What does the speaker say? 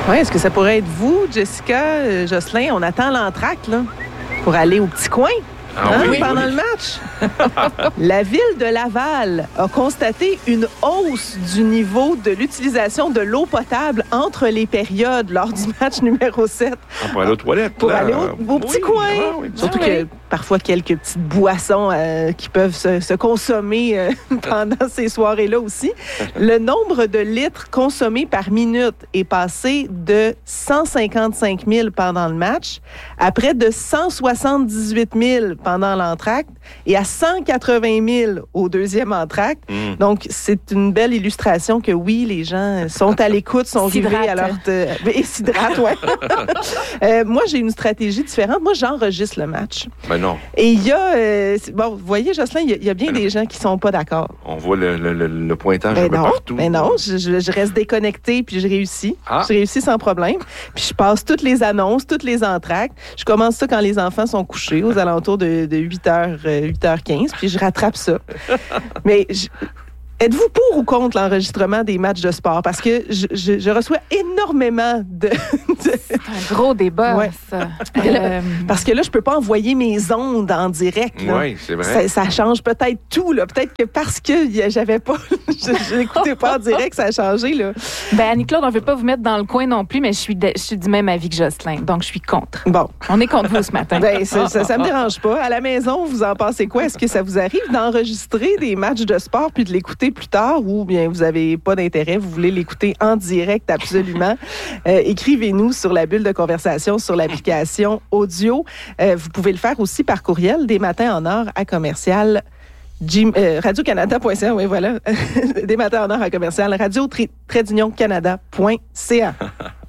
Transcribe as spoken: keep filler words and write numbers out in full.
Oui, est-ce que ça pourrait être vous, Jessica, euh, Jocelyn? On attend l'entracte, là, pour aller au petit coin. Ah hein, oui, pendant oui. le match. La ville de Laval a constaté une hausse du niveau de l'utilisation de l'eau potable entre les périodes lors du match numéro sept. Ah, pour aller aux toilettes. Pour là. aller au, au petit Oui, coin. ah oui, Surtout ah oui. que parfois quelques petites boissons euh, qui peuvent se, se consommer euh, pendant ces soirées-là aussi. Le nombre de litres consommés par minute est passé de cent cinquante-cinq mille pendant le match à près de cent soixante-dix-huit mille pendant l'entracte et à cent quatre-vingt mille au deuxième entracte. Mm. Donc, c'est une belle illustration que oui, les gens sont à l'écoute, sont rivés S'hydratent. à leur... te- Et s'hydratent, ouais. Euh, moi, j'ai une stratégie différente. Moi, j'enregistre le match. Ben non, Et il y a... euh, c'est- bon, vous voyez, Jocelyn, il y a- il y, a bien des gens qui sont pas d'accord. on voit le, le, le, le pointage un Ben peu non, partout. ben non, je, je- je reste déconnectée puis je réussis. Ah. Je réussis sans problème. Puis je passe toutes les annonces, toutes les entractes. Je commence ça quand les enfants sont couchés, aux alentours de, de huit heures, euh, huit heures quinze, puis je rattrape ça. Mais je- êtes-vous pour ou contre l'enregistrement des matchs de sport? Parce que je, je- je reçois énormément de... de- C'est un gros débat, Ouais. ça. Euh, Parce que là, je peux pas envoyer mes ondes en direct. là. Oui, c'est vrai. Ça, ça change peut-être tout. Là. Peut-être que parce que y a- j'avais pas, je, je l'écoutais pas en direct, ça a changé. Là. ben, Annie-Claude, on ne veut pas vous mettre dans le coin non plus, mais je suis, de- je suis du même avis que Jocelyn. Donc, je suis contre. Bon, On est contre vous ce matin. ben, ça, ça, ça me dérange pas. À la maison, vous en pensez quoi? Est-ce que ça vous arrive d'enregistrer des matchs de sport puis de l'écouter plus tard ou bien vous avez pas d'intérêt, vous voulez l'écouter en direct absolument? Euh, écrivez-nous sur la bulle de conversation sur l'application audio. Euh, vous pouvez le faire aussi par courriel des matins en or à commercial Jim, euh, radio-canada point c a, oui, voilà. Des matins en or à commercial radio-canada point c a.